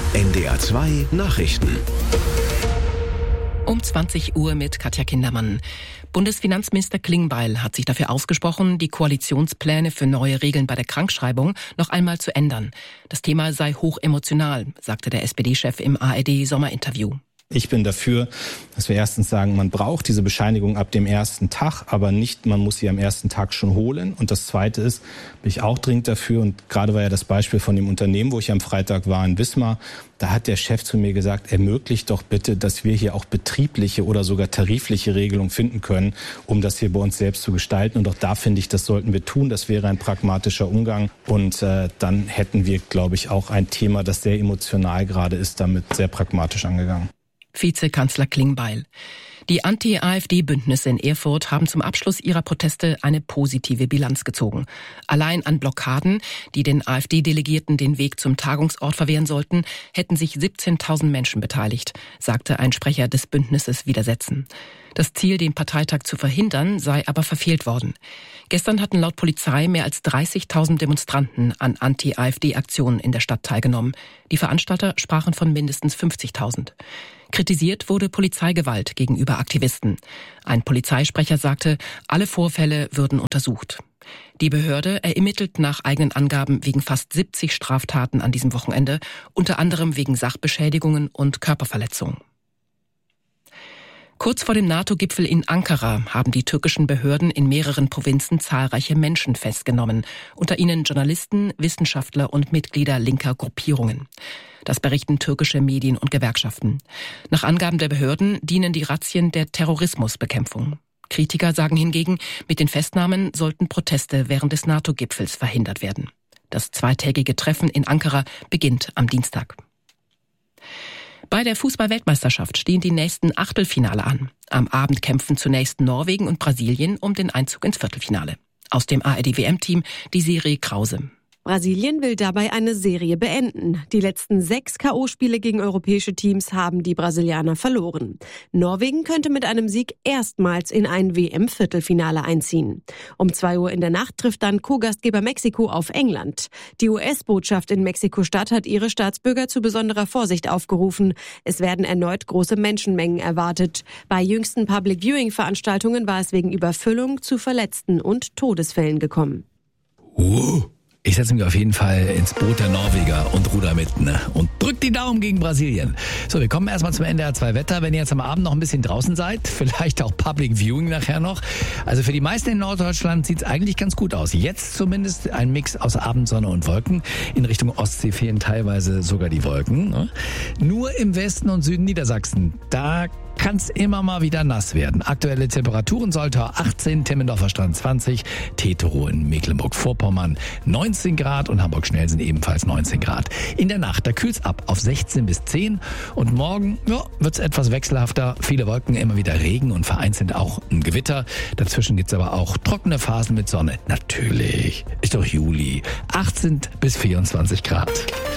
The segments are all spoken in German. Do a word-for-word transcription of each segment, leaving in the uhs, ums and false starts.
N D R zwei Nachrichten. Um zwanzig Uhr mit Katja Kindermann. Bundesfinanzminister Klingbeil hat sich dafür ausgesprochen, die Koalitionspläne für neue Regeln bei der Krankschreibung noch einmal zu ändern. Das Thema sei hochemotional, sagte der S P D-Chef im A R D-Sommerinterview. Ich bin dafür, dass wir erstens sagen, man braucht diese Bescheinigung ab dem ersten Tag, aber nicht, man muss sie am ersten Tag schon holen. Und das Zweite ist, bin ich auch dringend dafür, und gerade war ja das Beispiel von dem Unternehmen, wo ich am Freitag war in Wismar, da hat der Chef zu mir gesagt, ermöglicht doch bitte, dass wir hier auch betriebliche oder sogar tarifliche Regelungen finden können, um das hier bei uns selbst zu gestalten. Und auch da finde ich, das sollten wir tun. Das wäre ein pragmatischer Umgang. Und äh, dann hätten wir, glaube ich, auch ein Thema, das sehr emotional gerade ist, damit sehr pragmatisch angegangen. Vizekanzler Klingbeil. Die Anti-A f D-Bündnisse in Erfurt haben zum Abschluss ihrer Proteste eine positive Bilanz gezogen. Allein an Blockaden, die den A f D-Delegierten den Weg zum Tagungsort verwehren sollten, hätten sich siebzehntausend Menschen beteiligt, sagte ein Sprecher des Bündnisses Widersetzen. Das Ziel, den Parteitag zu verhindern, sei aber verfehlt worden. Gestern hatten laut Polizei mehr als dreißigtausend Demonstranten an Anti-A f D-Aktionen in der Stadt teilgenommen. Die Veranstalter sprachen von mindestens fünfzigtausend. Kritisiert wurde Polizeigewalt gegenüber Aktivisten. Ein Polizeisprecher sagte, alle Vorfälle würden untersucht. Die Behörde ermittelt nach eigenen Angaben wegen fast siebzig Straftaten an diesem Wochenende, unter anderem wegen Sachbeschädigungen und Körperverletzungen. Kurz vor dem NATO-Gipfel in Ankara haben die türkischen Behörden in mehreren Provinzen zahlreiche Menschen festgenommen, unter ihnen Journalisten, Wissenschaftler und Mitglieder linker Gruppierungen. Das berichten türkische Medien und Gewerkschaften. Nach Angaben der Behörden dienen die Razzien der Terrorismusbekämpfung. Kritiker sagen hingegen, mit den Festnahmen sollten Proteste während des NATO-Gipfels verhindert werden. Das zweitägige Treffen in Ankara beginnt am Dienstag. Bei der Fußball-Weltmeisterschaft stehen die nächsten Achtelfinale an. Am Abend kämpfen zunächst Norwegen und Brasilien um den Einzug ins Viertelfinale. Aus dem A R D-W M-Team die Serie Krause. Brasilien will dabei eine Serie beenden. Die letzten sechs K O-Spiele gegen europäische Teams haben die Brasilianer verloren. Norwegen könnte mit einem Sieg erstmals in ein W M-Viertelfinale einziehen. Um zwei Uhr in der Nacht trifft dann Co-Gastgeber Mexiko auf England. Die U S-Botschaft in Mexiko-Stadt hat ihre Staatsbürger zu besonderer Vorsicht aufgerufen. Es werden erneut große Menschenmengen erwartet. Bei jüngsten Public-Viewing-Veranstaltungen war es wegen Überfüllung zu Verletzten und Todesfällen gekommen. Uh. Ich setze mich auf jeden Fall ins Boot der Norweger und ruder mit, ne? Und drückt die Daumen gegen Brasilien. So, wir kommen erstmal zum N D R zwei Wetter. Wenn ihr jetzt am Abend noch ein bisschen draußen seid, vielleicht auch Public Viewing nachher noch. Also für die meisten in Norddeutschland sieht es eigentlich ganz gut aus. Jetzt zumindest ein Mix aus Abendsonne und Wolken. In Richtung Ostsee fehlen teilweise sogar die Wolken, ne? Nur im Westen und Süden Niedersachsen, da kann es immer mal wieder nass werden. Aktuelle Temperaturen: Soltau achtzehn, Timmendorfer Strand zwanzig, Tetero in Mecklenburg-Vorpommern neunzehn Grad und Hamburg-Schnellsen ebenfalls neunzehn Grad. In der Nacht, da kühlt's ab auf sechzehn bis zehn und morgen ja, wird's etwas wechselhafter. Viele Wolken, immer wieder Regen und vereinzelt auch ein Gewitter. Dazwischen gibt's aber auch trockene Phasen mit Sonne. Natürlich, ist doch Juli. achtzehn bis vierundzwanzig Grad.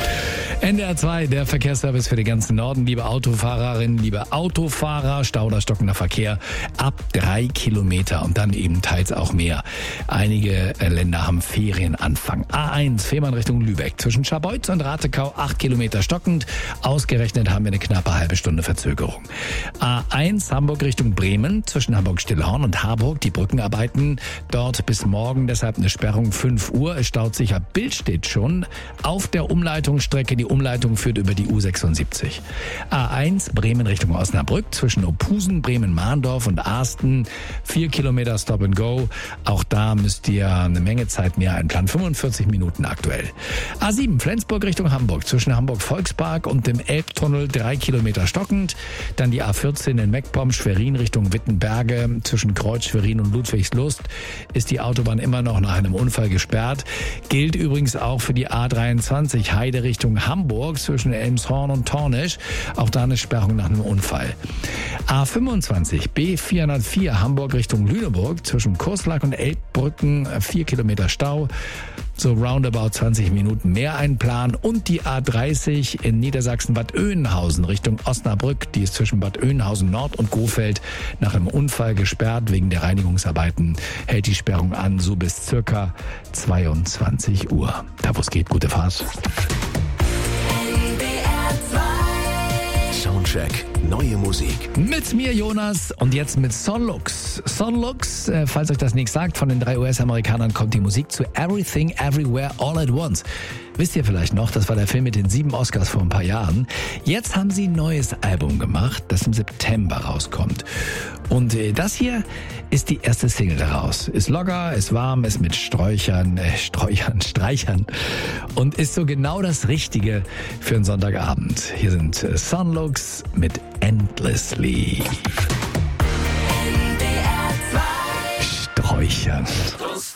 N D R zwei, der Verkehrsservice für den ganzen Norden. Liebe Autofahrerinnen, liebe Autofahrer, Stau oder stockender Verkehr ab drei Kilometer und dann eben teils auch mehr. Einige Länder haben Ferienanfang. A eins, Fehmarn Richtung Lübeck. Zwischen Scharbeutz und Ratekau acht Kilometer stockend. Ausgerechnet haben wir eine knappe halbe Stunde Verzögerung. A eins, Hamburg Richtung Bremen. Zwischen Hamburg-Stillhorn und Harburg die Brückenarbeiten. Dort bis morgen deshalb eine Sperrung fünf Uhr. Es staut sich ab. Bild steht schon auf der Umleitungsstrecke. Die Umleitung führt über die U sechsundsiebzig. A eins, Bremen Richtung Osnabrück, zwischen Ophusen, Bremen-Mahndorf und Arsten, vier Kilometer Stop and Go. Auch da müsst ihr eine Menge Zeit mehr einplanen, fünfundvierzig Minuten aktuell. A sieben, Flensburg Richtung Hamburg, zwischen Hamburg-Volkspark und dem Elbtunnel, drei Kilometer stockend. Dann die A vierzehn in Meckpomm, Schwerin Richtung Wittenberge, zwischen Kreuz, Schwerin und Ludwigslust ist die Autobahn immer noch nach einem Unfall gesperrt. Gilt übrigens auch für die A dreiundzwanzig, Heide Richtung Hamburg. Hamburg zwischen Elmshorn und Tornisch. Auch da eine Sperrung nach einem Unfall. A fünfundzwanzig, B vierhundertvier, Hamburg Richtung Lüneburg. Zwischen Kurslack und Elbbrücken vier Kilometer Stau. So roundabout zwanzig Minuten mehr einplanen. Und die A dreißig in Niedersachsen Bad Oeynhausen Richtung Osnabrück. Die ist zwischen Bad Oeynhausen Nord und Gohfeld nach einem Unfall gesperrt. Wegen der Reinigungsarbeiten hält die Sperrung an, so bis circa zweiundzwanzig Uhr. Da wo es geht, gute Fahrt. N D R Soundcheck. Neue Musik. Mit mir, Jonas, und jetzt mit Sonlux. Sonlux, äh, falls euch das nichts sagt, von den drei U S-Amerikanern kommt die Musik zu Everything, Everywhere, All at Once. Wisst ihr vielleicht noch, das war der Film mit den sieben Oscars vor ein paar Jahren. Jetzt haben sie ein neues Album gemacht, das im September rauskommt. Und äh, das hier ist die erste Single daraus. Ist locker, ist warm, ist mit Sträuchern, äh, Sträuchern, Streichern und ist so genau das Richtige für einen Sonntagabend. Hier sind äh, Sonlux mit Endlessly. Sträuchern.